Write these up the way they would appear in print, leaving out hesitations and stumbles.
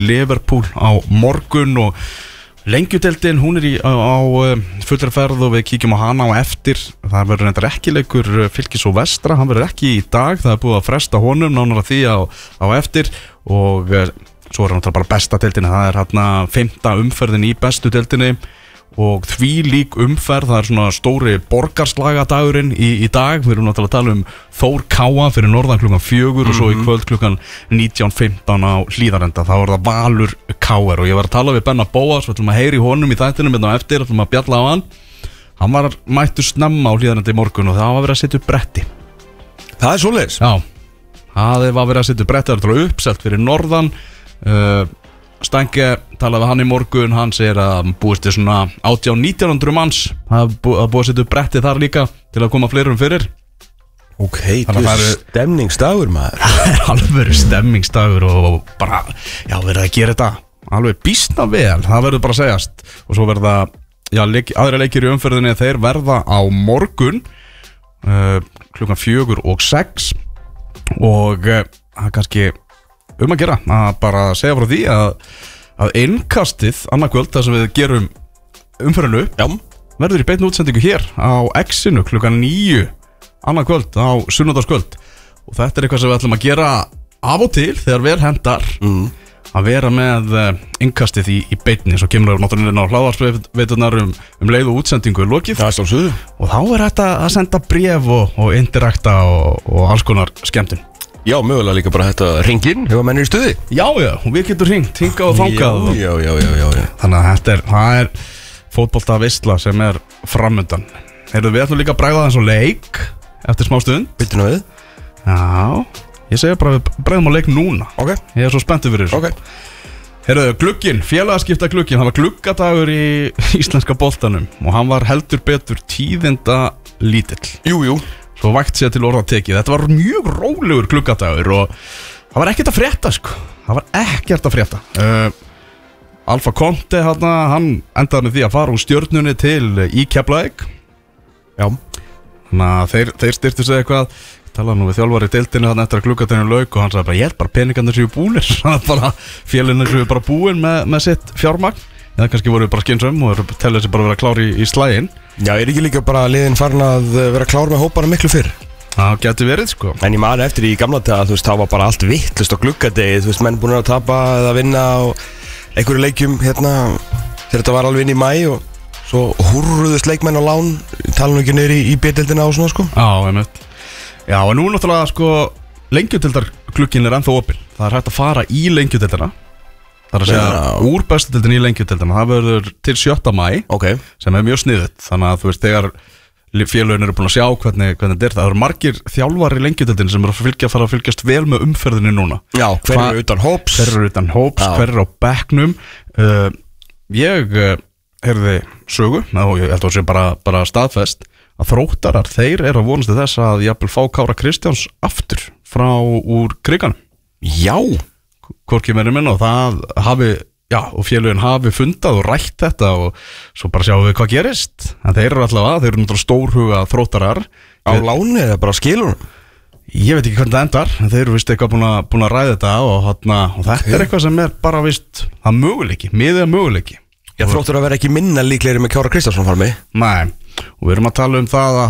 Liverpool á morgun og Lengjudeildin, hún á fullri ferð og við kíkjum á hana á eftir. Það verður reyndar ekki leikur Fylkis og Vestra, hann verður ekki í dag, það er búið að fresta honum nánar að því á eftir og svo er náttúrulega bara besta deildinni, það er hérna 5. umferðin í bestu deildinni og því lík umferð, það er svona stóri borgarslagadagurinn í dag. Við erum náttúrulega að tala um Þór Káa fyrir norðan klukkan 4 og svo í kvöld klukkan 19:15 á Hlíðarenda. Þá er það Valur KR og ég var að tala við Benna Bóas, við ætlum að heyra í honum í þættinum hérna á eftir, ætlum að bjalla á hann. Hann var mættur snemma á Hlíðarenda í morgun og það var verið að setja upp bretti. Það er svoleiðis? Já, það var verið að setja upp bretti, það er uppselt fyrir norðan. Stange talaði hann í morgun, hann segir að búist til svona 1800-1900 manns, það búið að setja upp bretti þar líka til að koma fleirum fyrir. Ok, það er stemningsdagur maður. Það er alveg stemningsdagur og bara, já, verður að gera þetta alveg býsna vel, það verður bara að segjast. Og svo verða, já, aðra leikir í umferðinni, þeir verða á morgun klukkan 4 og 6 og það er kannski að gera að bara segja frá því að innkastið annað kvöld þar sem við gerum umferðinu verður í beinni útsendingu hér á X-inu klukkan 9 annað kvöld á sunnudagskvöld og þetta er eitthvað sem við ætlum að gera af og til þegar vel hendar að vera með innkastið í beinni, svo kemur það náttúrulega inn á hlaðvarpsveitunar leið og útsendingu lokið og þá er þetta að senda bréf og interakta og alls konar skemmtun. Já, mögulega líka bara þetta ringinn, hefur mennir í stuði. Já, og við getum ringt, hingað og þangað. Já. Þannig að það er fótboltaveisla sem er framundan. Heyrðu, við ætlum líka að bregða þess á leik eftir smá stund. Viltu nú við? Já, ég segja bara við bregðum á leik núna. Ok. Ég er svo spenntur fyrir þessu. Ok. Heyrðu, glugginn, félagaskipta glugginn, það var gluggadagur í íslenska boltanum og hann var heldur betur tíðinda lítill. Jú. Svo vægt sér til orða tekið. Þetta var mjög rólegur gluggadagur og það var ekkert að frétta sko. Það var ekkert að frétta. Alfa Conte hann endaði með því að fara úr Stjörnunni til í Keflavík. Já. Þannig að þeir styrtu sig eitthvað. Talaði nú við þjálfari í deildinni þannig eftir að gluggadagurinn lauk og hann sagði bara ég er bara peningarnir séu búnir. Þannig að bara félagarnir séu bara búin með sitt fjármagn. Eða kannski voru bara skynsum og telja sig bara vera klári í slægin. Já, er ekki líka bara liðin farin að vera klár með hópana miklu fyrr? Það geti verið sko. En ég man eftir í gamla daga, þú veist, þá var bara allt vittlust á gluggadegi, þú veist, menn búin að tapa eða vinna og einhverju leikjum hérna þegar þetta var alveg inn í maí og svo húrruðust leikmenn á lán, tala nú ekki niður í B-deildina og svona sko. Já, einmitt. Já, og nú náttúrulega sko lengjudeildarglugginn er ennþá opinn. Það er hægt að fara í lengjudeildina. Það er að segja úr bestu deildinni í lengjudeildina. Það verður til 7. maí sem er mjög sniðugt. Þannig að þú veist, þegar félögin eru búin að sjá hvernig þetta er. Það eru margir þjálfar í lengjudeildinni sem eru að fara að fylgjast vel með umferðinni núna. Já, hver eru utan hóps? Hver eru á bekknum? Ég heyrði sögu, og ég held að það sé bara staðfest, að Þróttarar, þeir eru að vonast til þess að jafnvel fá Kára Kristjáns aftur frá úr Kriganum. Já! Hvorki meiri minn og það hafi, já, og félögin hafi fundað og rætt þetta og svo bara sjáum við hvað gerist. En þeir eru allavega, þeir eru náttúrulega stórhuga Þróttarar. Á láni eða bara skilur? Ég veit ekki hvernig það endar, en þeir eru vist eitthvað búin að ræða þetta og þetta er eitthvað sem er bara vist, það möguleiki, miðið möguleiki. Já, Þróttarar verða ekki minna líklegri með Kára Kristjánsson fara með? Nei, og við erum að tala um það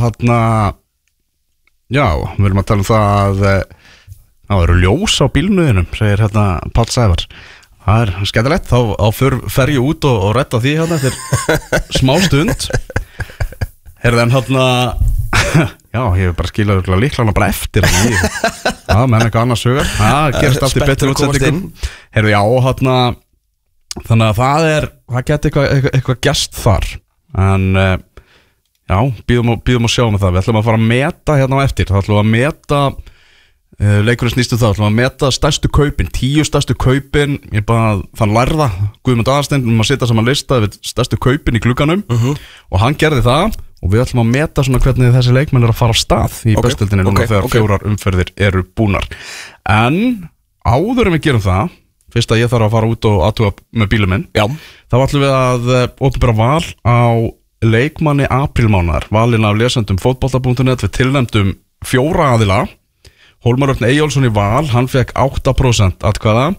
að það eru ljós á bílnuðinum, segir Páll Sævar. Það er skemmtilegt, þá fer ég út og retta því eftir smá stund. Herðan já, ég hef bara skilað líklarna bara eftir það, menn eitthvað annars sögur. Það gerist allt í betri útsendingum. Herðu, já, þannig að það geti eitthvað gerst þar. En já, býðum að sjá með það. Við ætlum að fara að meta hérna á eftir. Það ætlum að meta leikurinn snýstu það, ætlum að meta stærstu kaupin, 10 stærstu kaupin. Ég bara þann lærða Guðmund Aðarsteinn að setja saman lista við stærstu kaupin í glugganum og hann gerði það og við ætlum að meta svona hvernig þessi leikmenn er að fara á stað í bestöldinni núna þegar 4 umferðir eru búnar. En áður en við gerum það, fyrst að ég þarf að fara út og athuga með bílum minn, þá ætlum við að opinbera val á leikmanni aprílmánaðar, valinn af lesendum fótbolta.net. Við tilnefndum 4 aðila. Hólmar Örn Eyjólfsson í Val, hann fekk 8% atkvæða.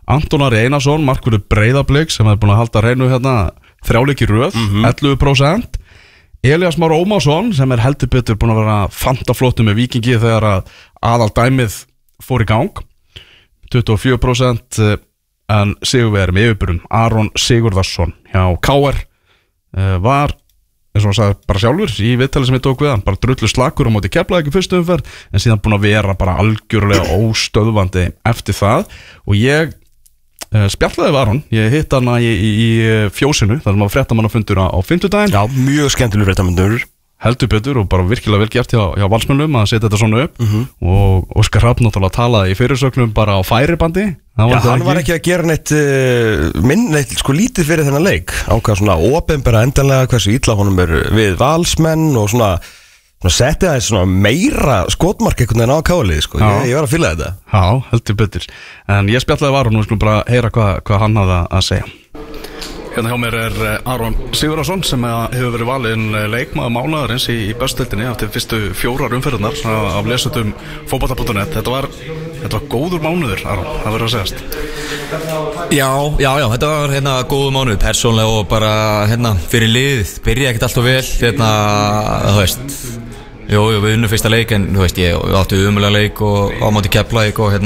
Anton Ari Einarsson, markvörður Breiðablik sem búin að halda hreinu hérna 3 leiki í röð, 11%. Elías Már Ómarsson sem heldur betur búin að vera fantaflottur með Víkingi þegar að aðal dæmið fór í gang, 24%. En sigurvegari með yfirburum Aron Sigurðarsson hjá KR var, eins og hann sagði bara sjálfur í viðtali sem ég tók við hann, bara drullu slakur á móti Keflavík í fyrstu umferð, en síðan búin að vera bara algjörlega óstöðvandi eftir það. Og ég spjallaði við Aron, ég hitt hana í fjósinu, þar sem var fréttamannafundur á fimmtudaginn. Já, mjög skemmtilegur fréttamannafundur, heldur betur, og bara virkilega vel gert hjá Valsmönnum að setja þetta svona upp. Og Óskar Hrafn náttúrulega talaði í fyrirsögnum bara á færibandi. Hann var ekki að gera neitt sko lítið fyrir þennan leik, ákvað svona opinbera endanlega hversu illa honum við Valsmenn og svona setti aðeins svona meira skotmark einhvern veginn á kálið sko. Ég var að fíla þetta. Já, heldur betur. En ég spjallaði var og nú skulum bara heyra hvað hann hafði að segja. Hérna hjá mér Aron Sigurðarsson sem hefur verið valinn leikmaður mánaðarins í Böstöldinni eftir fyrstu 4 umferðarnar af lesendum fótbolta.net. Þetta var góður mánuður, Aron, það verður að segjast. Já, þetta var góður mánuður persónlega og bara fyrir liðið byrjaði ekkert alltaf vel þú veist. Jú, við unnum fyrsta leik en þú veist, ég átti umulega leik og á móti Keflavík og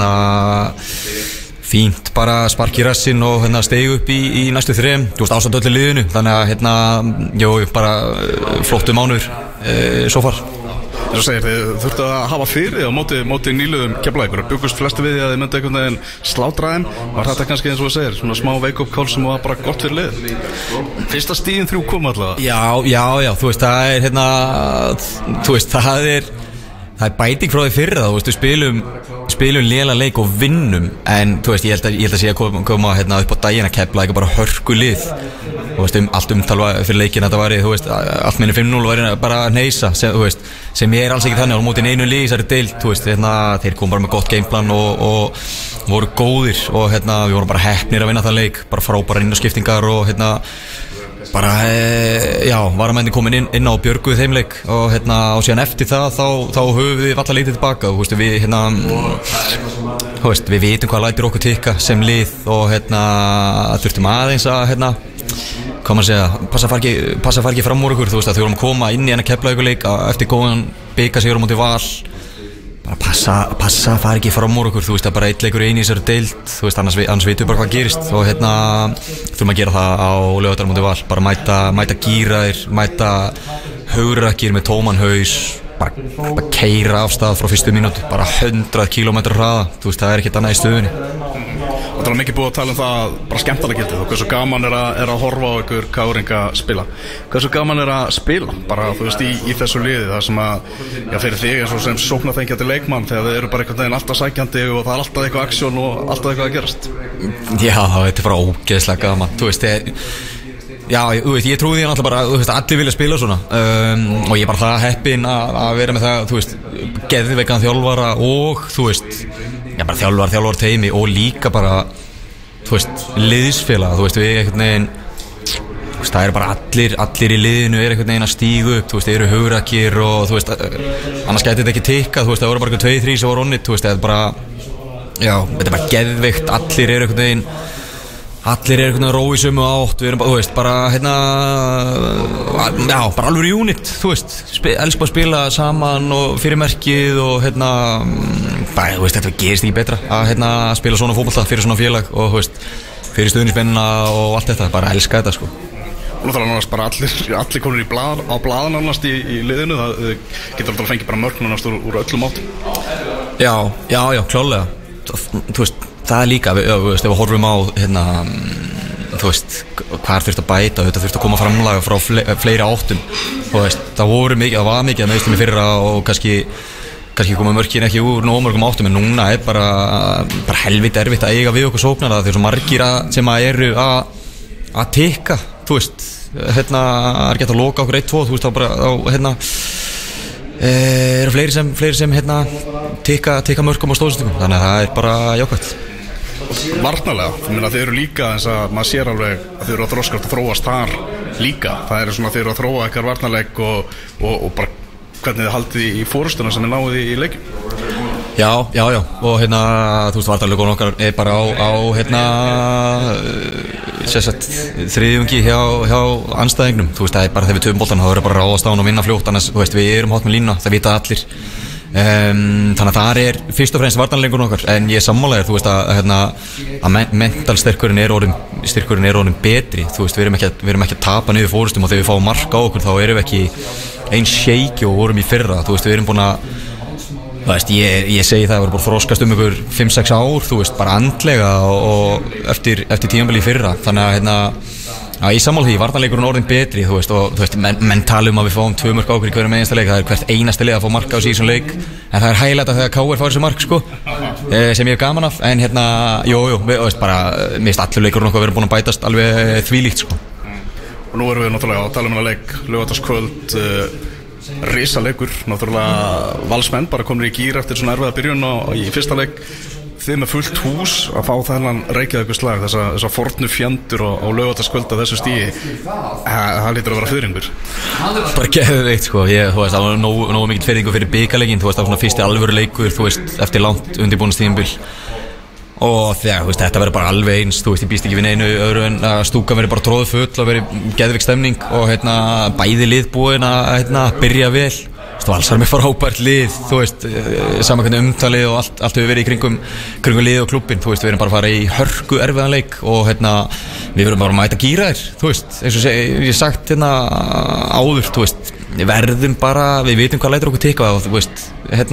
fínt bara spark í rassinn og steig upp í næstu 3, þú veist, ástand öllu liðinu, þannig að bara flottu mánuður svo far. Þess að segir, þið þurftu að hafa fyrir á móti nýluðum Keflavíkur, byggust flesti við því að þið myndi einhvern veginn slátra þeim. Var þetta kannski eins og þú segir, svona smá wake-up call sem var bara gott fyrir lið? Fyrsta stigin 3 kom allavega. Já, þú veist, það er bæting frá því fyrra, þú veist, við spilum lélega leik og vinnum, en þú veist, ég held að sé að koma upp á daginn að Keflavík bara hörku lið. Þú veist, allt umtalva fyrir leikin þetta var, þú veist, allt minni 5-0 var bara neysa, sem ég alls ekki þannig, og móti einu lið þessari deild, þú veist, þeir kom bara með gott gameplan og voru góðir og við vorum bara heppnir að vinna það leik, bara frábæra innáskiptingar og varamenni komin inn á björguð þeim leik og síðan eftir það þá höfum við alltaf leitið tilbaka og við vitum hvað lætur okkur tikka sem lið og þurftum aðeins að hvað maður segja, passa að fara ekki fram úr okkur, þú veist, að þau vorum að koma inn í Keflavíkurleik eftir góðan bikasigur á móti Val, bara passa að fara ekki fram úr okkur, þú veist, að bara eitt leikur einu í þessari deild, þú veist, annars vitum við bara hvað gerist og þurfum að gera það á Laugardal móti Val, bara mæta gíraðir, mæta hugrakir með tóman haus, bara keyra af stað frá fyrstu mínútu, bara 100 km hraða, þú veist, það ekkert annað í stöðunni. Það er mikið búið að tala það bara skemmtilega gildið og hversu gaman að horfa á ykkur káringa spila. Hversu gaman að spila bara, þú veist, í þessu liði, það sem fyrir þig eins og sem sóknarþengjandi leikmann þegar þið eru bara einhvern veginn alltaf sækjandi og það alltaf eitthvað aksjón og alltaf eitthvað að gerast. Já, þetta bara ógeðslega gaman, þú veist, ég trúi því náttúrulega bara, þú veist, allir vilja spila svona og ég bara það heppinn að vera með það, þú veist, geðveikan þjálfara og, þú veist, bara þjálfar teimi og líka bara, þú veist, liðsfélag, þú veist, við einhvern veginn, þú veist, það eru bara allir í liðinu einhvern veginn að stígu upp, þú veist, eru hugrakir og, þú veist, annars gæti þetta ekki tikkað, þú veist, það voru bara 2-3 sem voru onnit, þú veist, þetta er bara geðveikt, allir eru einhvern veginn rói sömu átt, við erum bara, þú veist, bara alveg í unit, þú veist, elsku að spila saman og fyrir merkið og bara, þú veist, þetta gerist ekki betra að spila svona fótbolta fyrir svona félag og, þú veist, fyrir stuðningsmennina og allt þetta, bara elska þetta, sko. Og náttúrulega nánast bara allir konur á blaðan nánast í liðinu, það getur alltaf að fengi bara mörk nánast úr öllum áttum. Já, klálega, þú veist, það líka, þú veist, ef við horfum á þú veist, hvað þurft að bæta, þetta þurft að koma framlaga frá fleiri áttum, þú veist, það var mikið að meðstum í fyrra og kannski koma mörkin ekki úr nómörgum áttum, en núna er bara helvit erfitt að eiga við okkur sóknara, það er svo margir sem eru að tikka, þú veist, er gett að loka okkur 1-2, þú veist, þá bara eru fleiri sem tikka mörgum á stóðstöngum, þannig að það er bara jákvæmt. Varnarlega, þeir eru líka eins að maður sér alveg að þeir eru að þroskast og þróast þar líka, það eru svona þeir eru að þróa eitthvað varnarleik og bara hvernig þið haldið í fórustuna sem er náðið í leikjum. Já, og þú veist, varnarleikurinn okkar bara á þriðjungi hjá andstæðingnum, þú veist, það bara þegar við töfum boltan, þá verður bara ráðast á hann og vinna fljótt, annars, þú veist, við erum hótt með línuna, það vita allir. Þannig að það fyrst og fremst varnarleikurinn okkar, en ég er sammálaður, þú veist, að mental styrkurinn er orðin betri, þú veist, við erum ekki að tapa niður fórustum, og þegar við fáum mark á okkur, þá erum við ekki eins shaky og vorum í fyrra, þú veist, við erum búin að þú veist, ég segi það, við erum bara þroskast ykkur 5-6 ár, þú veist, bara andlega og eftir tímabili í fyrra, þannig að ég sammála því, varnarleikurinn orðin betri, þú veist, menn tala að við fáum 2 mörk á okkur í hverjum einasta leik, það hvert einasta leik að fá mark á síðan leik, en það hægilegt að þegar KR fá þessu mark, sko, sem ég gaman af, en jú, við veist bara, mist allur leikurinn okkar verið búin að bætast alveg þvílíkt, sko. Og nú erum við náttúrulega að tala um leik, laugardagskvöld, risaleikur, náttúrulega Valsmenn bara komnir í gír eftir svona erfiða byrjun í fyrsta leik, þið með fullt hús að fá þennan Reykjavíkurslag, þessa fornu fjandur á laugardagskvöld á þessu stíi, það lítur að vera fiðringur. Bara geðveikt, sko, þú veist, það var nógu mikið fiðringur fyrir bikarleikin, þú veist, það var svona fyrsti alvöru leikur, þú veist, eftir langt undirbúningstímabil. Og þegar, þú veist, þetta verður bara alveg eins, þú veist, ég býst ekki við neinu öðru en að stúkan verður bara tróðu full og verður geðveik stemning og bæði lið búin að byrja vel, þú veist, Valsar með frábært lið, þú veist, saman hvernig umtalið og allt hefur verið í kringum lið og klubbin, þú veist, við erum bara að fara í hörku erfiðan leik og við verðum bara að mæta gíra þér, þú veist, eins og ég sagt áður, þú veist, við vitum hvað lætur okkur tikka og þú veist,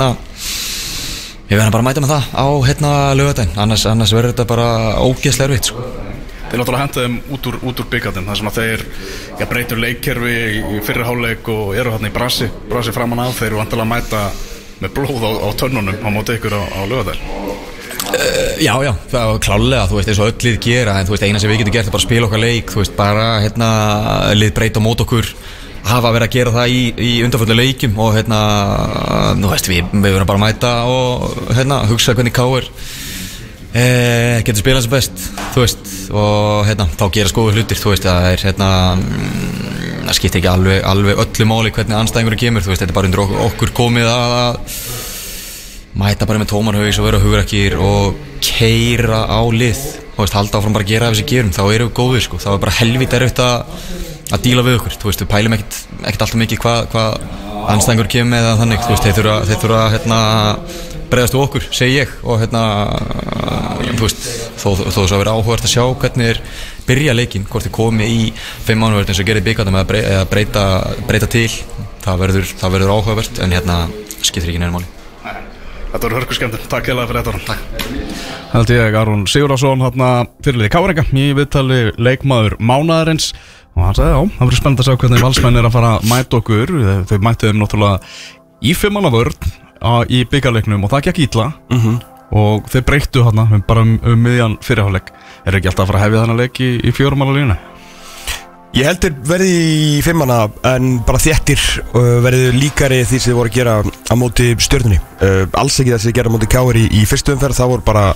við verðum bara að mæta með það á laugardaginn, annars verður þetta bara ógeðslega erfitt, sko. Þeir náttúrulega henta þeim út úr bikarnum, þar sem að þeir breytur leikkerfi í fyrri hálfleik og eru í brasi framan af, þeir eru vantilega að mæta með blóð á tönnunum á móti ykkur á laugardaginn. Já, það var klálega, þú veist, eins og öll lið gera, en þú veist, eina sem við getum gert er bara að spila okkar leik, þú veist, bara lið breyta á móti okkur, hafa verið að gera það í undanföldu leikjum og nú veist, við verðum bara að mæta og hugsa hvernig KR getur spilað sem best, þú veist, og þá gera skoðu hlutir, þú veist, það skiptir ekki alveg öllu máli hvernig andstæðingurinn kemur, þú veist, þetta er bara undir okkur komið að mæta bara með tómarhaus og vera hugrakir og keyra á lið, þú veist, halda áfram bara að gera af þessi gerum, þá erum við góðir, sko, þá er bara helvít erfitt að díla við okkur, þú veist, við pælum ekkert alltaf mikið hvað andstæðingur kemur með eða þannig, þú veist, þeir þurfa að bregðast við okkur, segi ég og þú veist, þó svo að vera áhugavert að sjá hvernig byrja leikinn, hvort þið komi í 5 mánuður eins og gerir bikarnum eða breyta til, það verður áhugavert, en skiptir ekki neina máli. Þetta voru hörku skemmtun, takk hérlega fyrir þetta. Takk. Held ég Aron Sigurðarsson fyrirliði KR í viðtali leikmaður mánaðarins og hann sagði, það verður spennandi að sjá hvernig Valsmenn er að fara að mæta okkur, þau mættu þeim náttúrulega í 5 manna vörn í bikarleiknum og það gekk illa og þeir breyttu bara miðjan fyrirháleik. Er ekki alltaf að fara að hefja þennan leik í 4 manna línu? Ég heldur verði í 5 manna en bara þéttir verði líkari því sem þið voru að gera á móti Stjörnunni, alls ekki þess að gera á móti KR í fyrstu umferð, það voru bara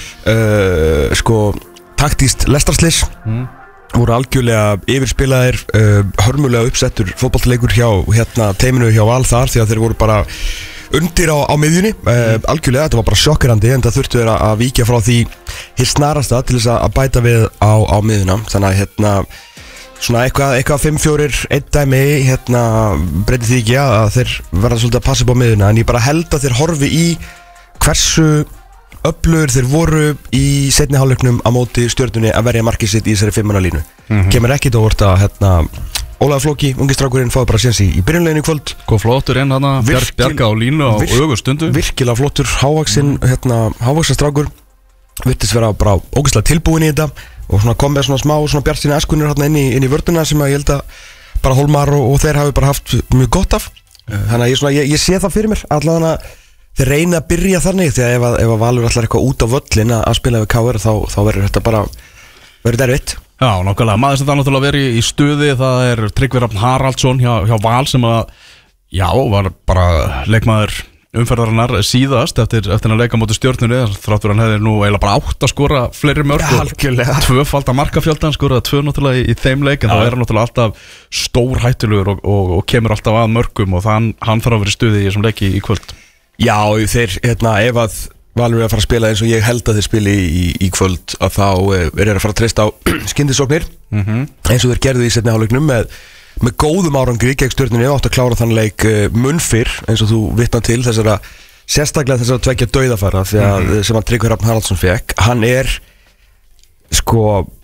taktískt lestarslys, voru algjörlega yfirspilaðir, hörmulega uppsettur fótboltaleikur hjá teiminu hjá Val þar, því að þeir voru bara undir á miðjunni, algjörlega, þetta var bara sjokkerandi, en það þurftu þeir að víkja frá því hér snarasta til þess að bæta við á miðjuna, þannig að svona eitthvað 5-4 einn dæmi, breytir því ekki að þeir verða svolítið að passa upp á miðjuna, en ég bara held að þeir horfi í hversu öflugir þeir voru í seinni hálfleiknum á móti Stjörnunni að verja markið sitt í þessari 5 manna línu. Kemur ekkit á óvart að Ólafur Flóki, ungi strákurinn, fáði bara séns í byrjunleginu í kvöld. Góð flottur inn Bjarka á línu á ögurstundu. Virkilega flottur, hávaxinn strákur, virtist vera bara ógeðslega tilbúin í þetta og kom með svona smá bjartsýni eskunir inn í vörðuna sem að ég held að bara Hólmar og þeir hafi bara haft mjög gott af. Þannig að ég sé það fyrir mér, allavega þeir reyna að byrja þannig, því að ef að Valur ætlar eitthvað út á völlin að spila við KR þá verður þetta bara erfitt. Já, nákvæmlega, maður sem það náttúrulega verið í stuði, það er Tryggvi Rafn Haraldsson hjá Val sem var bara leikmaður umferðarinnar síðast eftir að leika móti Stjörnunni, þráttur hann hefði nú eiginlega bara 8 að skora fleiri mörk og 2-falda markafjöldan, skoraði 2 náttúrulega í þeim leik, en þá er hann náttúrulega alltaf stór hættulegur og kemur alltaf að mörkum og hann þarf að vera í stuði í þessum leiki í kvöld. Já, þeir, ef að Valur að fara að spila eins og ég held að þeir spili í kvöld að þá þeir að fara að treysta á skyndisóknir eins og þeir gerðu í seinni hálfleiknum með góðum árangri gegn Stjörnunni átt að klára þann leik mun fyrr eins og þú vitnar til sérstaklega þessara tveggja dauðafæra því að sem hann Tryggvi Hrafn Haraldsson fekk hann sko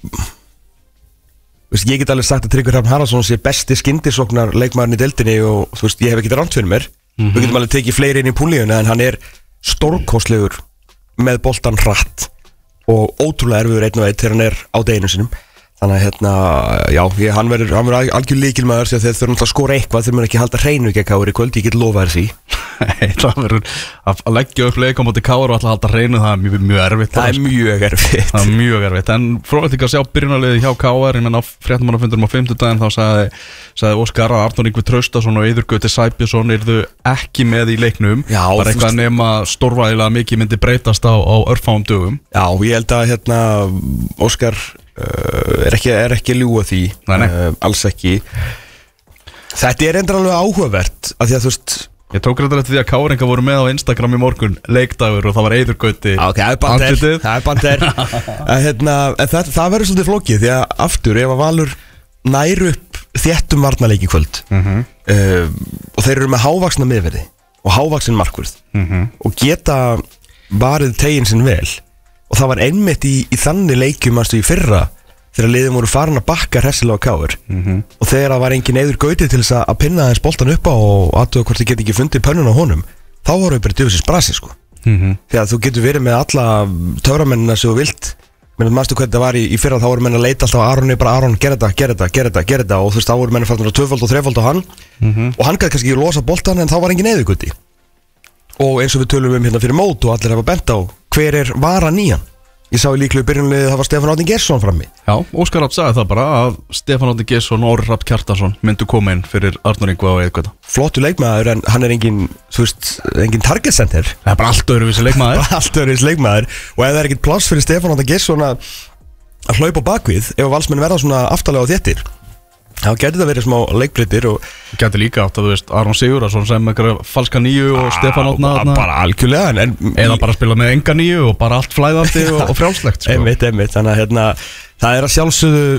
ég get alveg sagt að Tryggvi Hrafn Haraldsson sé besti skyndisóknar leikmaðurinn í deildinni og þú veist, ég hef ekki rangt fyrir mér við getum alveg tekið fleiri inn í púlíuna en hann stórkostlegur með boltan hratt og ótrúlega erfiður einn og einn þegar hann á deginu sinum þannig að hann verður algjör lykilmaður því að þeir þurfa að skora eitthvað þeir mun ekki halda hreinu ekki að Káur í kvöld, ég get lofa þér því það verður að leggja upp leik á móti Káur og alltaf halda hreinu, það er mjög erfitt það er mjög erfitt en frólægt ekki að sjá byrjunarliði hjá Káur ég menn á fréttamannafundunum á 50 þá sagði Óskar að Arnór Ingvi Traustason og Eiður Gauti Sæbjörnsson yrðu ekki með í leiknum bara eitthvað nema stórvægilega mikið myndi breytast á örfáum dögum Já, ég held að Óskar er ekki að ljúga því alls ekki þetta endur alveg áhugavert af því að þú veist ég tók reyndar eftir því að Káringa voru með á Instagram í morgun leikdagur og það var Eiður Gauti það er bandir en það verður svolítið flókið því að aftur ef að Valur nær upp þéttum varnarleik í kvöld og þeir eru með hávaxna miðverði og hávaxin markvörð og geta varið teginn sinn vel og það var einmitt í þannig leikjum í fyrra þegar liðin voru farin að bakka hressilega á Káur og þegar það var engin Eiður Gauti til þess að pinna þess boltan upp á og aðtöða hvort þið geti ekki fundið pönnun á honum þá voru við bara djöfisins brasi sko því að þú getur verið með alla töframennina sem þú vilt menn að maður hvernig það var í fyrra þá voru menn að leita alltaf á Aroni bara Aron, gera þetta og þú veist þá voru menn farnir að tvöfald og þrefald á hann og hann gæti kannski ekki losa boltan en þá var engin Eiður Gauti og eins og við tölum hérna fyrir mót og allir hafa bent á hver varan í hann ég sá í líklu byrjunlið það var Stefán Árni Geirsson frammi Já, Óskar Rapp sagði það bara að Stefán Árni Geirsson og Orri Rapp Kjartansson myndu koma inn fyrir Arnór Ingva og Eiður Gauta flottu leikmaður en hann engin þú veist, engin target center það er bara allt öðruvísi leikmaður og ef það ekkert pláss fyrir Stefán Árni Geirsson að hlaupa á bakvið ef valsmenn verða svona aftalega á þéttir þá getur það verið smá leikbreytir og getur líka átt að þú veist Aron Sigurðarsson sem eitthvað falska nýju og Stefán Árna bara algjörlega eða bara spila með enga nýju og bara allt flæðandi og frjálslegt sko. einmitt þannig að það að sjálfsögðu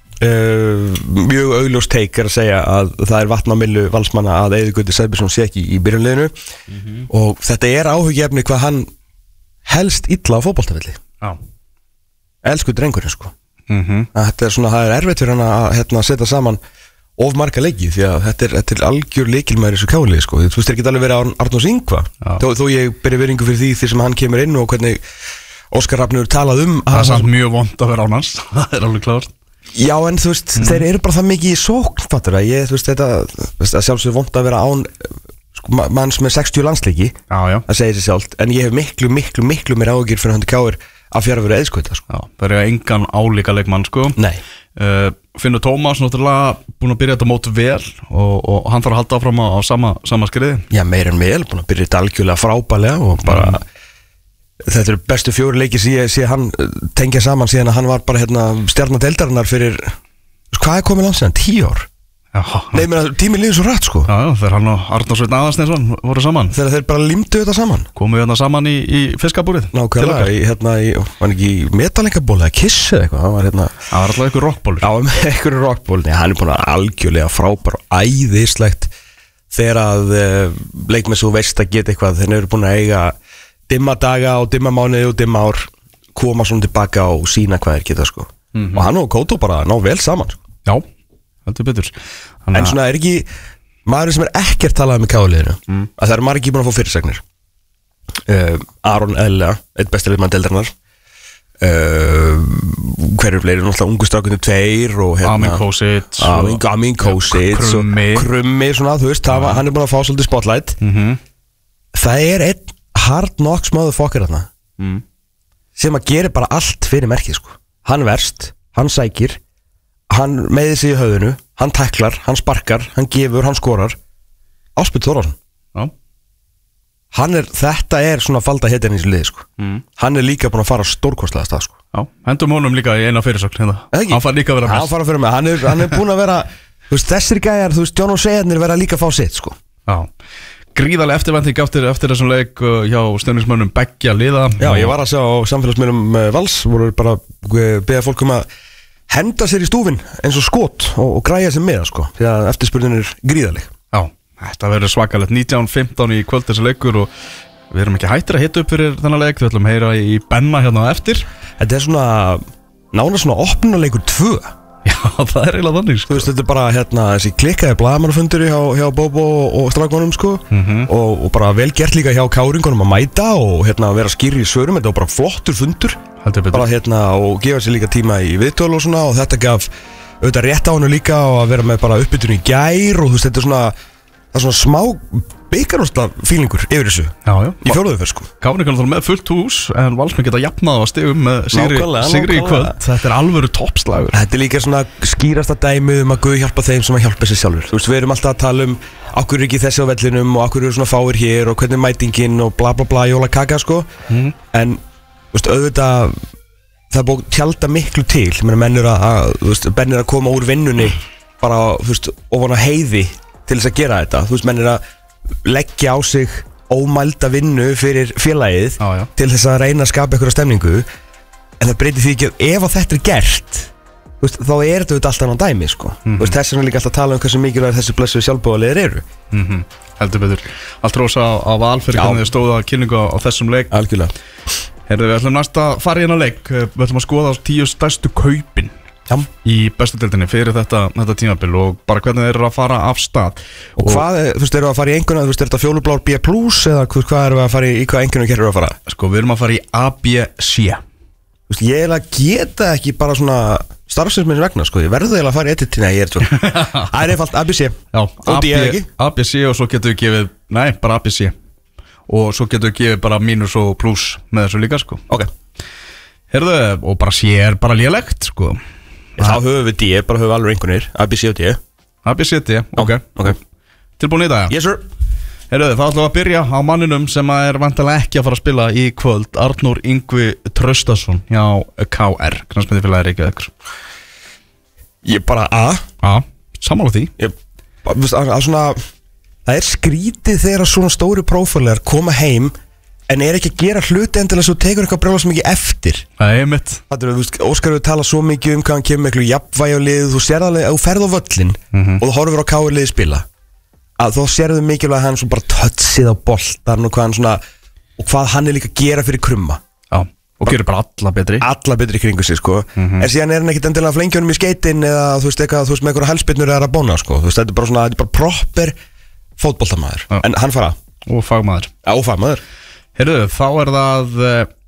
mjög augljós teik að segja að það vatn á millu valsmanna að Eiður Gauti Sæbjörnsson sé ekki í byrjunliðinu og þetta áhugjefni hvað hann helst illa á fótboltavelli elsku drengurinn sko þetta það erfitt fyrir hann að setja saman of marga leiki því að þetta algjör leikilmæður í þessu Káli sko. Þú veist ekki alveg verið Arnórs Ingva þó ég beri veringu fyrir því sem hann kemur inn og hvernig Óskar Rafnur talað það er samt mjög vond að vera ánans það er alveg klárt Já en þú veist þeir eru bara það mikið í sókn fattur að þú veist þetta sjálfsög vond að vera án manns með 60 landsleiki það segir sér sjálft en ég hef miklu mér áhyggjur fyrir hann Káir að fjara verið eðskvita sko. það er engan álíka leikmann sko. Finnur Tómas náttúrulega búin að byrja þetta mót vel og hann þarf að halda áfram á sama skriði Já meir en vel, búin að byrja þetta algjörlega frábælega og bara þetta eru bestu 4 leiki sem ég sé hann tengja saman síðan að hann var bara stjarnadeildarinnar fyrir hvað komið langt síðan, 10 ár Nei, tíminn líður svo rætt sko þegar hann og Arnór Sveinn Aðalsteinsson voru saman þegar þeir bara límdu þetta saman komu við saman í fiskabúrið nákvæmlega, var ekki metalengabóli eða kiss eða eitthvað það var alltaf einhver rockbólur einhver rockbóli, hann er búin að algjörlega frábær og æðislegt þegar að leikmenn svo veist að geta eitthvað þeir eru búin að eiga dimma daga og dimma mánuði og dimma ár koma svona tilbaka og sína hvað þeir geta sko og hann og Kótó bara ná vel saman sko. Já heldur betur en svona er ekki maður sem ekkert talað með Káliðinu að það eru margir búin að fá fyrirsagnir Aron Ella eitt besti leikmann deildarinnar hverju fleiri náttúrulega ungu strákunni 2 og Amin Kosic Krummi svona þú veist hann er búin að fá svolítið spotlight það er einn hard knocks motherfucker sem að gera bara allt fyrir merkið sko hann verst, hann sækir hann meiði sig í höfðinu, hann tæklar, hann sparkar, hann gefur, hann skorar Ásbjörn Þórðarsson þetta er svona falda hetjan í þessu liði sko hann er líka búin að fara stórkostlega stað sko hendum honum líka í eina fyrirsögn hann fara líka að vera best hann er búin að vera þessir gæjar, John og Segarnir vera líka að fá sitt sko gríðarlega eftirvænting eftir þessum leik hjá stöðningsmönnum beggja liða. Já, ég var að sjá á samfélagsmiðlum Vals voru bara beða fólk að henda sér í stúfin eins og skot og græja sér með sko, því að eftirspurnin gríðarleg. Já, þetta verður svakalegt 19:15 í kvöld þessi leikur og við erum ekki hættir að hitta upp fyrir þennan leik, við ætlum að heyra í Benna hérna á eftir. Þetta svona nánast svona opnuleikur 2. Já, það er eiginlega þannig sko. Þú veist, þetta er bara þessi klikkaði blaðamannafunduri hjá Bobo og strákunum sko og bara vel gert líka hjá káringunum að mæta og vera skýri í svörum, þetta var bara flottur fundur bara og gefa sér líka tíma í viðtöl og svona og þetta gaf auðvitað rétt á hennu líka og að vera með bara uppbytun í gær og þú veist, þetta er svona smá byggarúsla fílingur yfir þessu í fjórðu fyrir sko. Káringunum þá með fullt hús en Valsmenn geta jafnað á stigum með sigri í kvöld. Þetta er alvöru toppslagur. Þetta er líka svona skýrasta dæmið að Guð hjálpa þeim sem að hjálpa sér sjálfur. Þú veist, við erum alltaf að tala okkur er ekki þessi á vellinum og okkur eru svona fáir hér og hvernig mætingin og bla bla bla jóla kaka sko en þú veist, auðvitað það er búið að tjálta miklu til menn er að koma úr vinnunni bara, þú veist, ofan á heiði til þess að gera þetta, þú veist, menn er að leggja á sig ómælda vinnu fyrir félagið til þess að reyna að skapa einhverja stemningu en það breytir því ekki að ef þetta er gert veist, þá er þetta alltaf annan dæmi sko. Veist, þess vegna líka alltaf að tala hversu mikilvæg þessi blessu sjálfbóðalegir eru Heldur betur, allt rosa á val fyrir hvernig þið stóða kynningu á þessum leik. Algjörlega. Heyrðu, við ætlum næst að fara í hérna leik, við ætlum að skoða 10 stærstu kaupin í bestu deildinni fyrir þetta tímabil og bara hvernig þeir eru að fara af stað. Og hvað, þú veist, eru að fara í enguna, þú veist, er þetta fjólublár B+, eða hvað eru að fara í hvað enguna eru að fara? Sko, við erum að fara í ABC. Þú veist, ég geta ekki bara svona starfsins vegna, sko, ég verður eiginlega að fara í ettit, nei, ég svona það er einfalt ABC. Já, ABC og svo getur við gefið, nei, bara ABC og svo getur við gefið bara mínus og pluss með þessu líka, sko. Ok. Heyrðu, og bara C er bara lélegt, sko. Þá höfum við D, bara höfum við alveg einhvernir ABC og D. ABC og D, ok. Tilbúin í dag? Yes sir. Heyrðu, þá ætlum við að byrja á manninum sem er vantilega ekki að fara að spila í kvöld, Arnór Yngvi Traustason hjá KR, knattspyrnufélagi Reykjavíkur. Ég bara A. Sammála því. Það er skrítið þegar svona stóri prófálegar koma heim en er ekki að gera hluti endilega svo tekur eitthvað brjóla svo mikið eftir. Það er mitt. Óskar við tala svo mikið hvað hann kemur með eitthvað jafnvægi á liðið, þú sér alveg að þú ferð á völlin og þú horfir á KR liðið spila að þá sérðu mikilvæg að hann svo bara tötsið á boltan og hvað hann er líka að gera fyrir krumma. Já, og gerir bara alla betri kringu sig sko. En síðan er hann ekkit endilega að flengja honum í skeitin eða þú veist eitthvað, þú veist með eitthvað helspilnur eða að bóna sko. Þú veist, þetta er bara proper fótboltamaður. En hann fara og fagmaður. Já, og fagmaður. Heyrðu, þá er það